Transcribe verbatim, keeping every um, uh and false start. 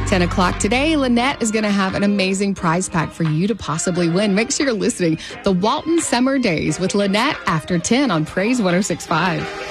ten o'clock today, Lynette is going to have an amazing prize pack for you to possibly win. Make sure you're listening. The Walton Summer Days with Lynette after ten on Praise one oh six point five.